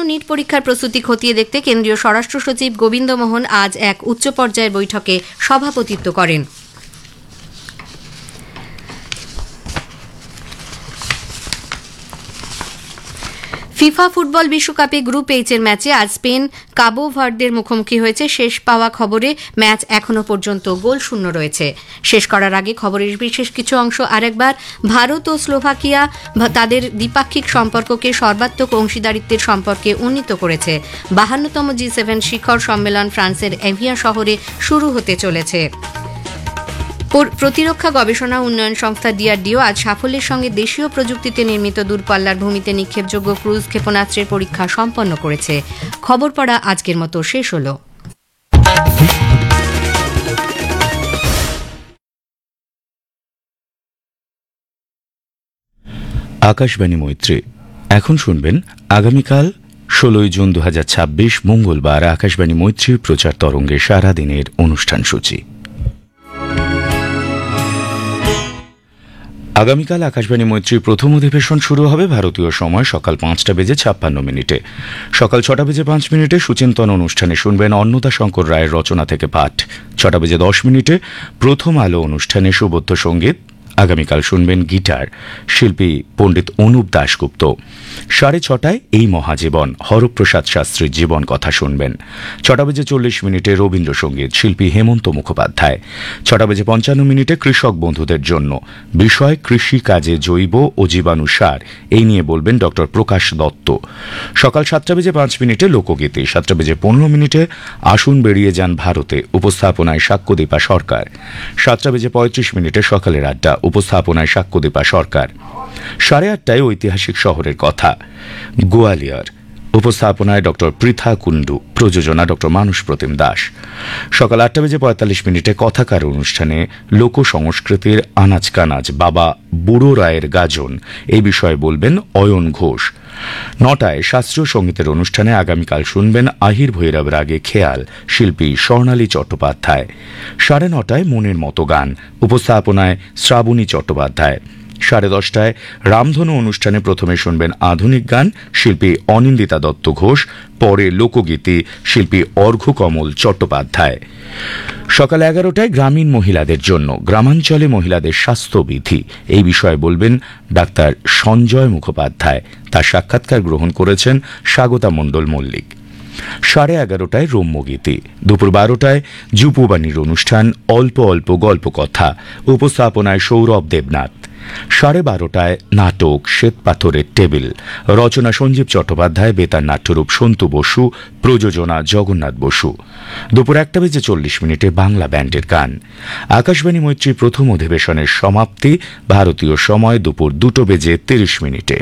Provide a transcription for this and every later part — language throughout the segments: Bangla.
নিট পরীক্ষার প্রস্তুতি খতিয়ে দেখতে কেন্দ্রীয় স্বরাষ্ট্র সচিব গোবিন্দ মোহন আজ এক উচ্চ পর্যায়ের বৈঠকে সভাপতিত্ব করেন। ফিফা ফুটবল বিশ্বকাপে গ্রুপ এইচ এর ম্যাচে আজ স্পেন কাবো ভার্দের মুখোমুখি হয়েছে। শেষ পাওয়া খবরে ম্যাচ এখনও পর্যন্ত গোলশূন্য রয়েছে। শেষ করার আগে খবরের বিশেষ কিছু অংশ আরেকবার। ভারত ও স্লোভাকিয়া তাদের দ্বিপাক্ষিক সম্পর্ককে সর্বাত্মক অংশীদারিত্বের সম্পর্কে উন্নীত করেছে। 52তম G7 শিখর সম্মেলন ফ্রান্সের এভিয়া শহরে শুরু হতে চলেছে। প্রতিরক্ষা গবেষণা উন্নয়ন সংস্থা DRDO আজ সাফল্যের সঙ্গে দেশীয় প্রযুক্তিতে নির্মিত দূরপাল্লার ভূমিতে নিক্ষেপযোগ্য ক্রুজ ক্ষেপণাস্ত্রের পরীক্ষা সম্পন্ন করেছে। খবর পড়া আজকের মতো শেষ হল। আকাশবাণী মৈত্রী। এখন শুনবেন আগামীকাল 16 জুন 2026 মঙ্গলবার আকাশবাণী মৈত্রীর প্রচার তরঙ্গে সারাদিনের অনুষ্ঠান সূচি। আগামীকাল আকাশবাণী মৈত্রীর প্রথম অধিবেশন শুরু হবে ভারতীয় সময় সকাল 5:56 সকাল 6:05 সুচিন্তন অনুষ্ঠানে শুনবেন অন্নদা শঙ্কর রায়ের রচনা থেকে পাঠ। 6:10 প্রথম আলো অনুষ্ঠানে সুবোধ্য সঙ্গীত। আগামীকাল শুনবেন গিটার শিল্পী পণ্ডিত অনুপ দাশগুপ্ত। 6:30 এই মহাজীবন হরপ্রসাদ শাস্ত্রীর জীবন কথা শুনবেন। 6:40 রবীন্দ্রসঙ্গীত শিল্পী হেমন্ত মুখোপাধ্যায়। 6:55 কৃষক বন্ধুদের জন্য বিষয় কৃষি কাজে জৈব ও জীবাণু সার, এই নিয়ে বলবেন ড প্রকাশ দত্ত। সকাল 7:05 লোকগীতি। 7:15 আসুন বেরিয়ে যান ভারতে, উপস্থাপনায় সাক্ষ্যদীপা সরকার। 7:35 সকালের আড্ডা, উপস্থাপনায় সাক্ষ্যদীপা সরকার। 8:30 ঐতিহাসিক শহরের কথা, গোয়ালিয়র, উপস্থাপনায় ড পৃথা কুণ্ডু, প্রযোজনা ড মানুষ প্রতিম দাস। সকাল 8:45 কথাকার অনুষ্ঠানে লোক সংস্কৃতির আনাজ কানাজ, বাবা বুড়ো রায়ের গাজন, এই বিষয়ে বলবেন অয়ন ঘোষ। 9টায় শাস্ত্রীয় সঙ্গীতের অনুষ্ঠানে আগামীকাল শুনবেন আহির ভৈরব রাগে খেয়াল, শিল্পী স্বর্ণালী চট্টোপাধ্যায়। 9:30 মনের মতো গান, উপস্থাপনায় শ্রাবণী চট্টোপাধ্যায়। 10:30 রামধনু অনুষ্ঠানে প্রথমে শুনবেন আধুনিক গান, শিল্পী অনিন্দিতা দত্ত ঘোষ, পরে লোকগীতি, শিল্পী অর্ঘ্যকমল চট্টোপাধ্যায়। সকাল 11টায় গ্রামীণ মহিলাদের জন্য গ্রামাঞ্চলে মহিলাদের স্বাস্থ্যবিধি, এই বিষয়ে বলবেন ডাক্তার সঞ্জয় মুখোপাধ্যায়। তার সাক্ষাৎকার গ্রহণ করেছেন স্বাগতা মণ্ডল মল্লিক। 11:30 রম্যগীতি। দুপুর 12টায় যুববাণীর অনুষ্ঠান অল্প অল্প গল্প কথা, উপস্থাপনায় সৌরভ দেবনাথ। 12:30 নাটক শ্বেতপাথরের টেবিল, রচনা সঞ্জীব চট্টোপাধ্যায়, বেতার নাট্যরূপ সন্তু বসু, প্রযোজনা জগন্নাথ বসু। দুপুর 1:40 বাংলা ব্যান্ডের গান। আকাশবাণী মৈত্রীর প্রথম অধিবেশনের সমাপ্তি ভারতীয় সময় দুপুর 2:30।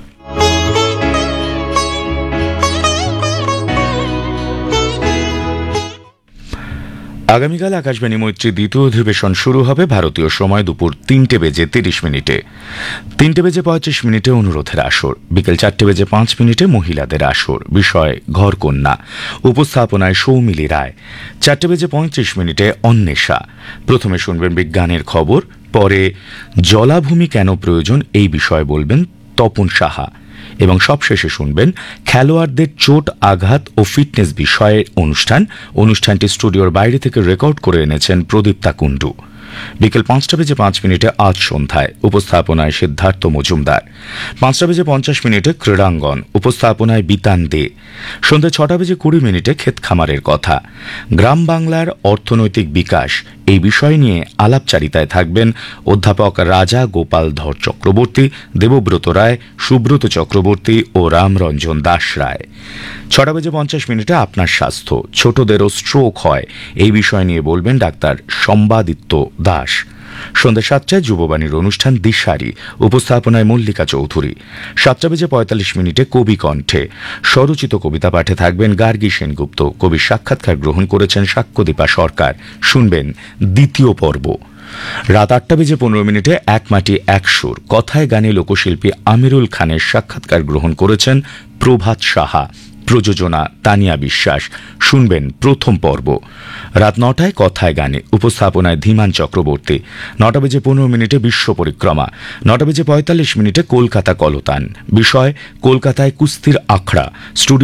আগামীকাল আকাশবাণী মৈত্রীর দ্বিতীয় অধিবেশন শুরু হবে ভারতীয় সময় দুপুর 3:30। 3:35 অনুরোধের আসর। বিকেল 4:05 মহিলাদের আসর, বিষয় ঘরকন্যা, উপস্থাপনায় সৌমিলি রায়। 4:35 অন্বেষা। প্রথমে শুনবেন বিজ্ঞানের খবর, পরে জলাভূমি কেন প্রয়োজন এই বিষয়ে বলবেন তপন সাহা, এবং সবশেষে শুনবেন খেলোয়াড়দের চোট আঘাত ও ফিটনেস বিষয়ে অনুষ্ঠানটি স্টুডিওর বাইরে থেকে রেকর্ড করে এনেছেন প্রদীপ্তা কুণ্ডু। বিকেল 5:05 আজ সন্ধ্যায়, উপস্থাপনায় সিদ্ধার্থ মজুমদার। 5:50 ক্রীড়াঙ্গন, উপস্থাপনায় বিতান দে। সন্ধ্যা 6:20 ক্ষেত খামারের কথা, গ্রাম বাংলার অর্থনৈতিক বিকাশ, এই বিষয় নিয়ে আলাপচারিতায় থাকবেন অধ্যাপক রাজা গোপাল ধর চক্রবর্তী, দেবব্রত রায়, সুব্রত চক্রবর্তী ও রামরঞ্জন দাস রায়। 6:50 আপনার স্বাস্থ্য, ছোটদেরও স্ট্রোক হয়, এই বিষয় নিয়ে বলবেন ডাক্তার সম্বাদিত্য দাস। সন্ধ্যা 7টায় যুববাণীর অনুষ্ঠান দিশারি, উপস্থাপনায় মল্লিকা চৌধুরী। 7:45 কবি কণ্ঠে, স্বরচিত কবিতা পাঠে থাকবেন গার্গী সেনগুপ্ত। কবির সাক্ষাৎকার গ্রহণ করেছেন সাক্ষ্যদীপা সরকার, শুনবেন দ্বিতীয় পর্ব। রাত 8:15 এক মাটি এক সুর, কথায় গানে লোকশিল্পী আমিরুল খানের সাক্ষাৎকার গ্রহণ করেছেন প্রভাত সাহা। প্রযোজনা তানিয়া বিশ্বাস, শুনবেন প্রথম পর্ব। রাত 9টায় কথায় গানে, উপস্থাপনায় ধীমান চক্রবর্তী। 9:15 বিশ্ব পরিক্রমা। 9:45 কলকাতা কলতান, বিষয় কলকাতায় কুস্তির আখড়া। স্টুডিও